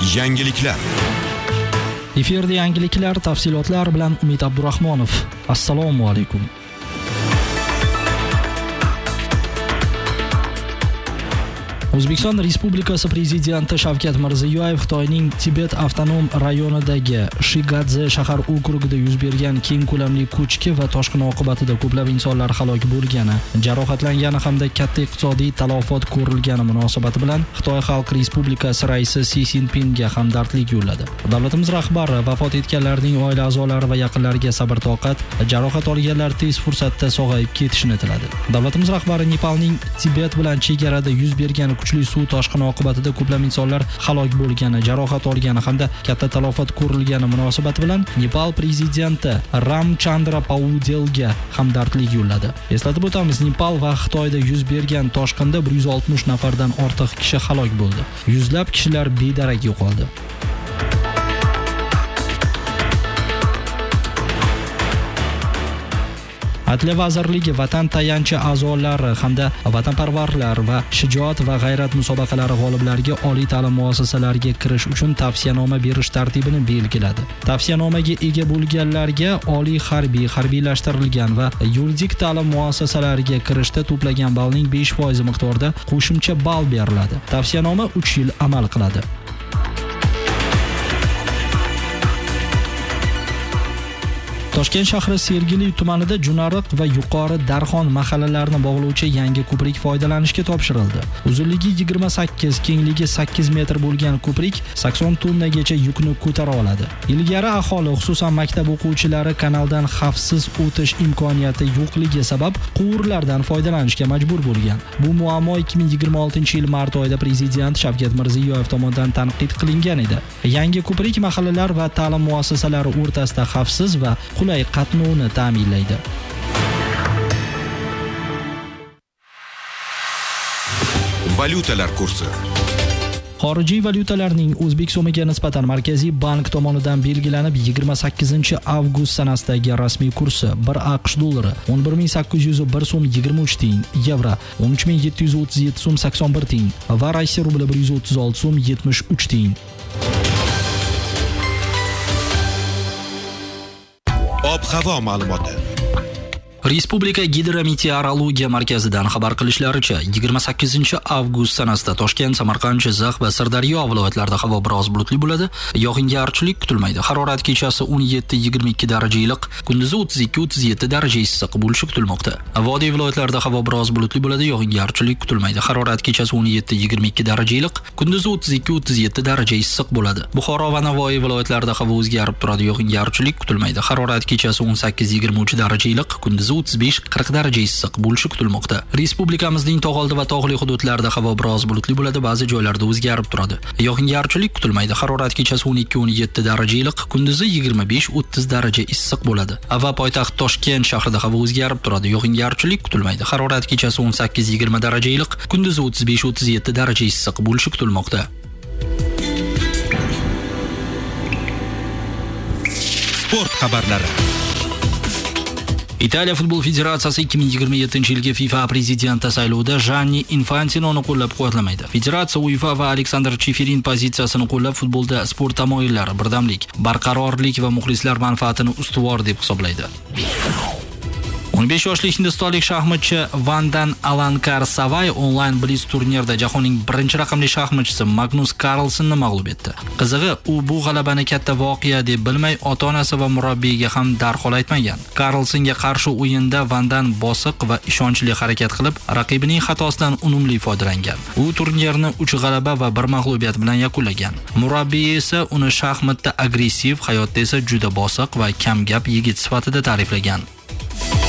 Yangiliklar. Efirda yangiliklar, tafsilotlar bilan Umid Abdurahmonov. Assalomu alaykum. O'zbekiston Respublikasi Prezidenti Shavkat Mirziyoyev Xitoyning Tibet avtonom rayonidagi Shigadze shahar okrugida yuz bergan keng ko'lamli ko'chki va toshqin oqibatida ko'plab insonlar halok bo'lgani, jarohatlangani hamda katta iqtisodiy talafot ko'rilgani munosabati bilan Xitoy Xalq Respublikasi raisi Si Szinpinga hamdardlik yo'lladi. Davlatimiz rahbari vafot etganlarning oila a'zolari va yaqinlariga sabr-toqat, jarohat olganlar tez fursatda sog'ayib ketishini tiladi. Davlatimiz rahbari Nepalning Tibet bilan chegarada yuz bergan kuchli suv toshqini oqibatida ko'plab insonlar halok bo'lgani, jarohat olgani hamda katta talafot ko'rilgani munosabati bilan Nepal prezidenti Ramchandra Paudelga hamdardlik yo'lladi. Eslatib o'tamiz, Nepal va Xitoyda yuz bergan toshqinda 160 nafardan ortiq kishi halok bo'ldi. Yuzlab kishilar bedarak yo'qoldi. Adliya vazirligi vatan tayanchi a'zolari hamda vatanparvarlar va shijoat va g'ayrat musobaqalari g'oliblariga oliy ta'lim muassasalariga kirish uchun tavsiyanoma berish tartibini belgiladi. Tavsiyanomaga ega bo'lganlarga oliy harbiylashtirilgan va yuridik ta'lim muassasalariga kirishda to'plagan ballning 5% miqdorida qo'shimcha ball beriladi. Tavsiyanoma 3 yil amal qiladi. Toshkent shahri Sergeli tumanida Junariq va Yuqori Darxon mahallalarini bog'lovchi yangi ko'prik foydalanishga topshirildi. Uzunligi 28, kengligi 8 metr bo'lgan ko'prik 80 tonnagacha yukni ko'tara oladi. Ilgari aholi, xususan maktab o'quvchilari kanaldan xavfsiz o'tish imkoniyati yo'qligi sabab quvurlardan foydalanishga majbur bo'lgan. Bu muammo 2026-yil mart oyida prezident Shavkat Mirziyoyev tomonidan tanqid qilingan edi. Yangi ko'prik mahallalar va ta'lim muassasalari o'rtasida xavfsiz va qulay qatnovni ta'minlaydi. Valyutalar kursi. Xorijiy valyutalarning o'zbek so'miga nisbatan Markaziy bank tomonidan belgilanib 28 avgust sanasidagi rasmiy kursi 1 AQSh dollari 11801 so'm 23 tiyin, yevro 13737 so'm 81 tiyin va Rossiya rubli 136 so'm 73 tiyin. Ob-havo ma'lumoti. Respublika Gidrometeorologiya markazidan xabar qilishlaricha, 28 avgust sanasida Toshkent, Samarqand, Jizzax va Sirdaryo viloyatlarida havo biroz bulutli bo'ladi. Yog'ingarchilik kutilmaydi. Harorat kechasi 17-22 daraja iliq, kunduzi 32-37 daraja issiq bo'lishi kutilmoqda. Vodiy viloyatlarida havo biroz bulutli bo'ladi. Yog'ingarchilik kutilmaydi. Harorat kechasi 17-22 daraja iliq, kunduzi 32-37 daraja issiq bo'ladi. Buxoro va Navoiy viloyatlarida havo o'zgarib turadi. Yog'ingarchilik kutilmaydi. Harorat kechasi 18-23 daraja iliq, kunduzi 35-40 daraja issiq bo'lishi kutilmoqda. Respublikamizning tog'oldi va tog'li hududlarida havo biroz bulutli bo'ladi, ba'zi joylarda o'zgarib turadi. Yog'ingarchilik kutilmaydi. Harorat kechasi 12-17 daraja iliq, kunduzi 25-30 daraja issiq bo'ladi. Va poytaxt Toshkent shahrida havo o'zgarib turadi. Yog'ingarchilik kutilmaydi. Harorat kechasi 18-20 daraja iliq, kunduzi 35-37 daraja issiq bo'lishi kutilmoqda. Sport xabarlari. Italiya futbol federatsiyasi 2027-yilgi FIFA prezidenti saylovida Gianni Infantinoni qo'llab-quvvatlamaydi. Federatsiya UEFA va Aleksandr Cheferin pozitsiyasini qo'llab, futbolda sport tamoyillari, birdamlik, barqarorlik va muxlislar manfaatini ustuvor deb hisoblaydi. 15 yoshli hindistonlik shaxmatchi Vandan Alankar Savay onlayn Blitz turnirida jahonning birinchi raqamli shaxmatchisi Magnus Carlsenni mag'lub etdi. Qizig'i, u bu g'alabani katta voqea deb bilmay, ota-onasi va murabbiyiga ham darhol aytmagan. Carlsenga qarshi o'yinda Vandan bosiq va ishonchli harakat qilib, raqibining xatosidan unumli foydalangan. U turnirni 3 g'alaba va 1 mag'lubiyat bilan yakunlagan. Murabbiyi esa uni shaxmatda agressiv, hayotda esa juda bosiq va kamgap yigit sifatida ta'riflagan.